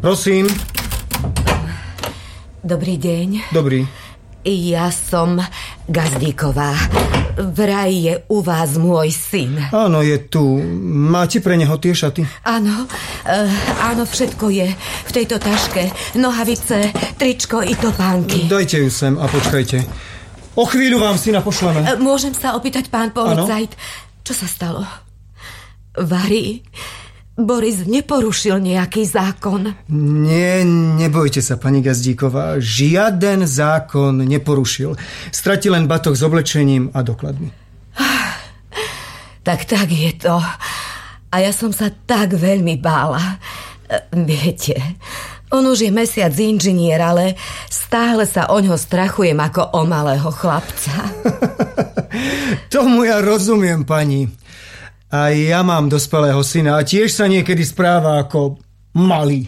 Prosím. Dobrý deň. Dobrý. Ja som Gazdíková. Vraj je u vás môj syn. Áno, je tu. Máte pre neho tie šaty? Áno, áno, všetko je v tejto taške. Nohavice, tričko i topánky. Dajte ju sem a počkajte. O chvíľu vám syna pošleme. Môžem sa opýtať, pán policajt, čo sa stalo? Vary, Boris neporušil nejaký zákon? Nie, nebojte sa, pani Gazdíková. Žiaden zákon neporušil. Stratil len batoh s oblečením a dokladmi. Tak je to. A ja som sa tak veľmi bála. Viete, on už je mesiac inžinier, ale stále sa oňho strachujem ako o malého chlapca. Tomu ja rozumiem, pani. A ja mám dospelého syna a tiež sa niekedy správa ako malý.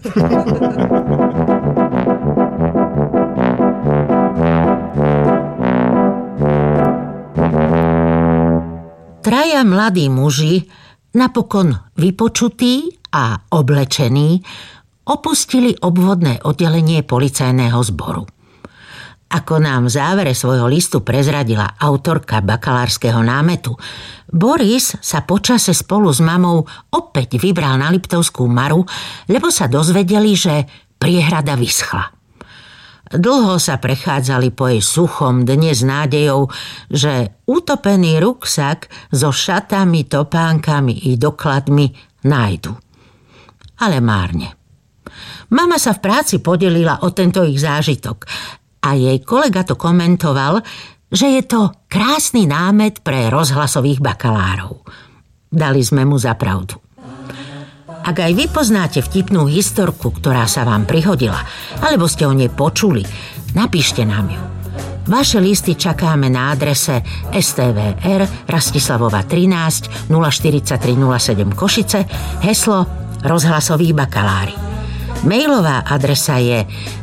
Traja mladí muži, napokon vypočutí a oblečení, opustili obvodné oddelenie policajného zboru. Ako nám v závere svojho listu prezradila autorka bakalárskeho námetu, Boris sa počase spolu s mamou opäť vybral na Liptovskú Maru, lebo sa dozvedeli, že priehrada vyschla. Dlho sa prechádzali po jej suchom dne s nádejou, že utopený ruksak so šatami, topánkami i dokladmi nájdu. Ale márne. Mama sa v práci podelila o tento ich zážitok a jej kolega to komentoval, že je to krásny námet pre rozhlasových bakalárov. Dali sme mu za pravdu. Ak aj vy poznáte vtipnú historku, ktorá sa vám prihodila, alebo ste o nej počuli, napíšte nám ju. Vaše listy čakáme na adrese STVR Rastislavova 13 043 07 Košice, heslo Rozhlasoví bakalári. Mailová adresa je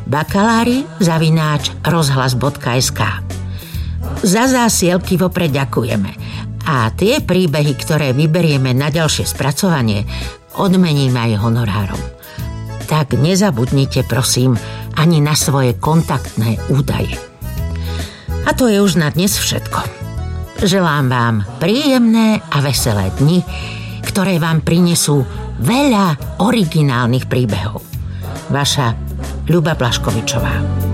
bakalári@rozhlas.sk. Za zásielky vopred ďakujeme. A tie príbehy, ktoré vyberieme na ďalšie spracovanie, odmeníme aj honorárom. Tak nezabudnite, prosím, ani na svoje kontaktné údaje. A to je už na dnes všetko. Želám vám príjemné a veselé dni, ktoré vám prinesú veľa originálnych príbehov. Vaša Ľuba Blaškovičová.